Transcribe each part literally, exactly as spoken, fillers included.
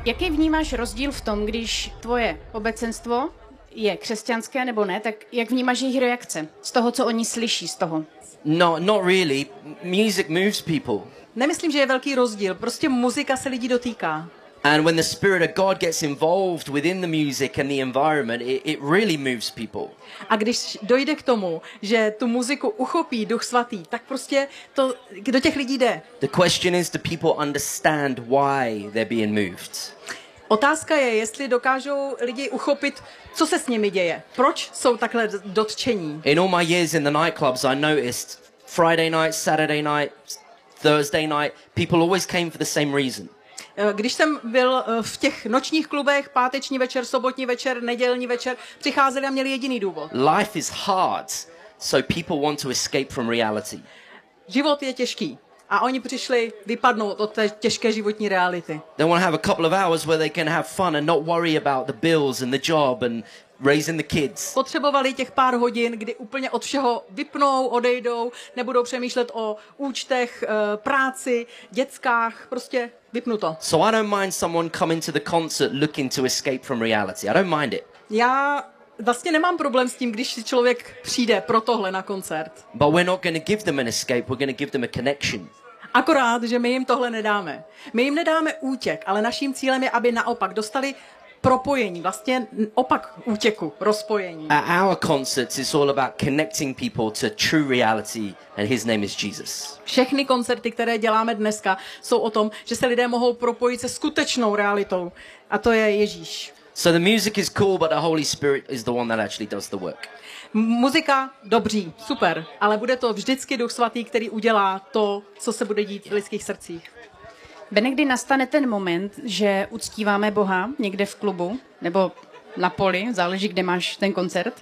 Jaký vnímáš rozdíl v tom, když tvoje obecenstvo je křesťanské nebo ne, tak jak vnímáš jejich reakce z toho, co oni slyší z toho? No, not really. Music moves people. Nemyslím, že je velký rozdíl, prostě muzika se lidí dotýká. And when the Spirit of God gets involved within the music and the environment, it, it really moves people. A když dojde k tomu, že tu muziku uchopí Duch Svatý, tak prostě to do těch lidí jde. The question is, do people understand why they're being moved? Otázka je, jestli dokážou lidi uchopit, co se s nimi děje. Proč jsou takhle dotčení? In all my years in the nightclubs, I noticed Friday night, Saturday night, Thursday night, people always came for the same reason. Když jsem byl v těch nočních klubech, páteční večer, sobotní večer, nedělní večer, přicházeli a měli jediný důvod. Life is hard, so people want to escape from reality. Život je těžký a oni přišli vypadnout od té těžké životní reality. They want to have a couple of hours where they can have fun and not worry about the bills and the job and raising the kids. Potřebovali těch pár hodin, kdy úplně od všeho vypnou, odejdou, nebudou přemýšlet o účtech, práci, dětskách, prostě vypnuto. So I don't mind someone coming to the concert looking to escape from reality. I don't mind it. Já vlastně nemám problém s tím, když si člověk přijde pro tohle na koncert. But we're not going to give them an escape, we're going to give them a connection. Akorát, že my jim tohle nedáme. My jim nedáme útěk, ale naším cílem je, aby naopak dostali propojení, vlastně opak útěku, rozpojení. At our concerts, it's all about connecting people to true reality, and his name is Jesus. Všechny koncerty, které děláme dneska, jsou o tom, že se lidé mohou propojit se skutečnou realitou, a to je Ježíš. So the music is cool, but the Holy Spirit is the one that actually does the work. Muzika, dobří, super, ale bude to vždycky Duch Svatý, který udělá to, co se bude dít v lidských srdcích. Bene, kdy nastane ten moment, že uctíváme Boha někde v klubu nebo na poli, záleží, kde máš ten koncert,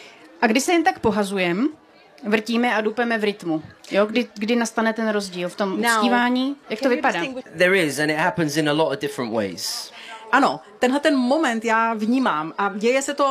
a kdy se jen tak pohazujeme, vrtíme a dupeme v rytmu. Jo, kdy, kdy nastane ten rozdíl v tom uctívání, jak to vypadá? There is, and it happens in a lot of different ways. Ano, tenhle ten moment já vnímám a děje se to